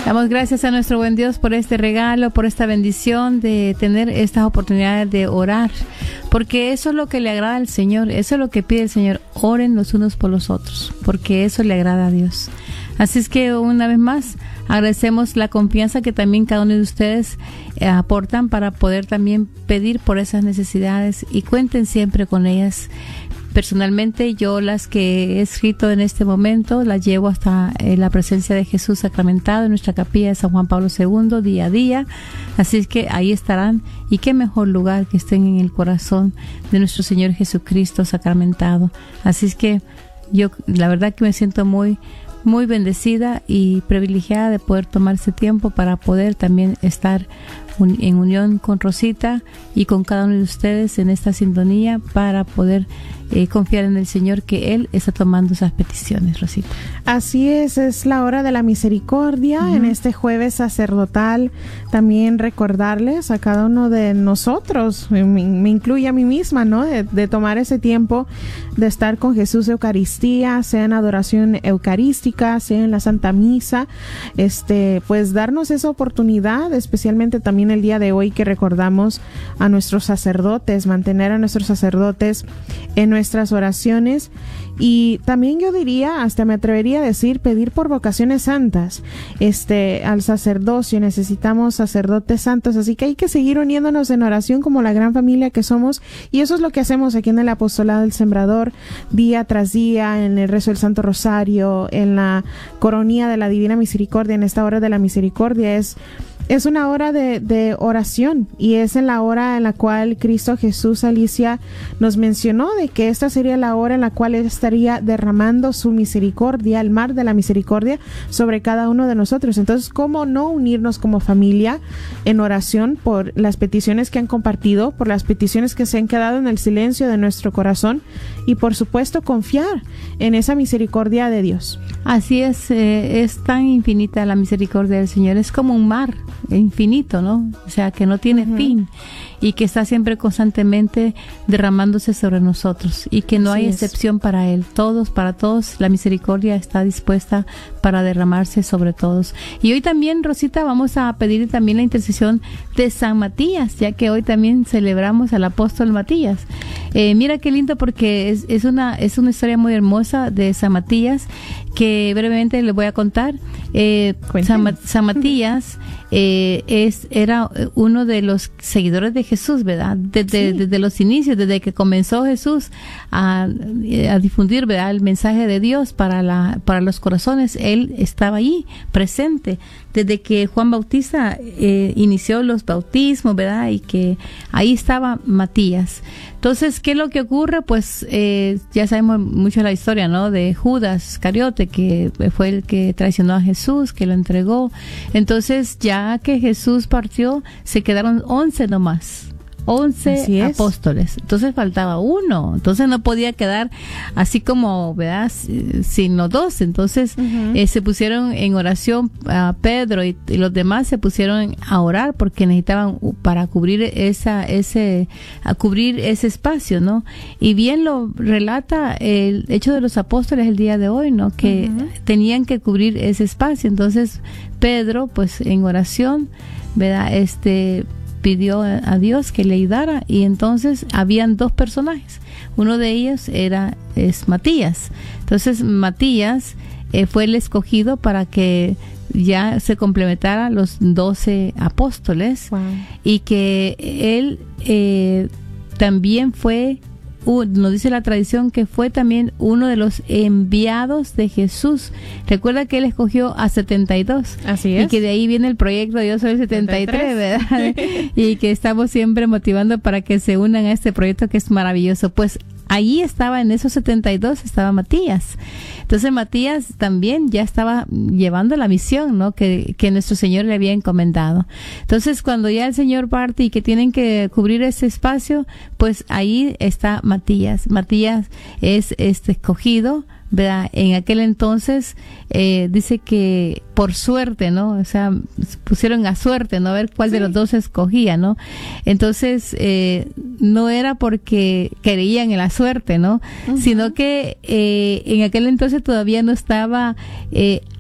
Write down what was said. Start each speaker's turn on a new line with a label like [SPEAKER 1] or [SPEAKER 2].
[SPEAKER 1] Damos gracias a nuestro buen Dios por este regalo, por esta bendición de tener estas oportunidades de orar, porque eso es lo que le agrada al Señor, eso es lo que pide el Señor. Oren los unos por los otros, porque eso le agrada a Dios. Así es que una vez más agradecemos la confianza que también cada uno de ustedes aportan para poder también pedir por esas necesidades, y cuenten siempre con ellas. Personalmente, yo las que he escrito en este momento las llevo hasta la presencia de Jesús sacramentado en nuestra capilla de San Juan Pablo II día a día. Así es que ahí estarán, y qué mejor lugar que estén en el corazón de nuestro Señor Jesucristo sacramentado. Así es que yo la verdad que me siento muy bendecida y privilegiada de poder tomar ese tiempo para poder también estar en unión con Rosita y con cada uno de ustedes en esta sintonía para poder confiar en el Señor, que Él está tomando esas peticiones, Rosita.
[SPEAKER 2] Así es la hora de la misericordia. En este jueves sacerdotal también recordarles a cada uno de nosotros, me incluye a mí misma, ¿no? De tomar ese tiempo de estar con Jesús Eucaristía, sea en adoración eucarística, sea en la Santa Misa, pues darnos esa oportunidad, especialmente también el día de hoy que recordamos a nuestros sacerdotes, mantener a nuestros sacerdotes en nuestras oraciones, y también yo diría, hasta me atrevería a decir, pedir por vocaciones santas, al sacerdocio. Necesitamos sacerdotes santos, así que hay que seguir uniéndonos en oración como la gran familia que somos, y eso es lo que hacemos aquí en el Apostolado del Sembrador, día tras día, en el rezo del Santo Rosario, en la coronía de la Divina Misericordia, en esta hora de la misericordia. Es una hora de oración, y es en la hora en la cual Cristo Jesús, Alicia, nos mencionó de que esta sería la hora en la cual Él estaría derramando su misericordia, el mar de la misericordia, sobre cada uno de nosotros. Entonces, ¿cómo no unirnos como familia en oración por las peticiones que han compartido, por las peticiones que se han quedado en el silencio de nuestro corazón, y por supuesto confiar en esa misericordia de Dios?
[SPEAKER 1] Así es tan infinita la misericordia del Señor, es como un mar infinito, ¿no? O sea, que no tiene fin, y que está siempre constantemente derramándose sobre nosotros, y que no hay excepción para Él. Para todos, la misericordia está dispuesta para derramarse sobre todos. Y hoy también, Rosita, vamos a pedir también la intercesión de San Matías, ya que hoy también celebramos al apóstol Matías. Mira qué lindo, porque es una historia muy hermosa de San Matías, que brevemente les voy a contar. San Matías era uno de los seguidores de Jesús, ¿verdad? Desde los inicios, desde que comenzó Jesús a difundir, ¿verdad?, el mensaje de Dios para los corazones. Él estaba allí presente desde que Juan Bautista inició los bautismos, ¿verdad? Y que ahí estaba Matías. Entonces, ¿qué es lo que ocurre? Pues ya sabemos mucho la historia, ¿no?, de Judas Iscariote, que fue el que traicionó a Jesús, que lo entregó. Entonces, ya que Jesús partió, se quedaron 11 nomás. 11 apóstoles. Entonces faltaba uno. Entonces no podía quedar así como, ¿verdad?, sin los 12. Entonces se pusieron en oración, Pedro y los demás se pusieron a orar, porque necesitaban para cubrir ese espacio, ¿no? Y bien lo relata el Hecho de los Apóstoles el día de hoy, ¿no? Que tenían que cubrir ese espacio. Entonces Pedro, pues en oración, ¿verdad?, pidió a Dios que le ayudara, y entonces habían dos personajes. Uno de ellos es Matías. Entonces Matías fue el escogido para que ya se complementaran los 12 apóstoles. Wow. Y que él también fue, nos dice la tradición, que fue también uno de los enviados de Jesús. Recuerda que Él escogió a 72. Así es. Y que de ahí viene el proyecto Yo Soy 73, ¿verdad? Y que estamos siempre motivando para que se unan a este proyecto que es maravilloso. Pues allí estaba, en esos 72, estaba Matías. Entonces Matías también ya estaba llevando la misión, ¿no?, que nuestro Señor le había encomendado. Entonces, cuando ya el Señor parte y que tienen que cubrir ese espacio, pues ahí está Matías. Matías es escogido, ¿verdad? En aquel entonces dice que por suerte, ¿no? O sea, pusieron a suerte, ¿no? A ver cuál de los dos escogía, ¿no? Entonces, no era porque creían en la suerte, ¿no? Sino que en aquel entonces todavía no estaba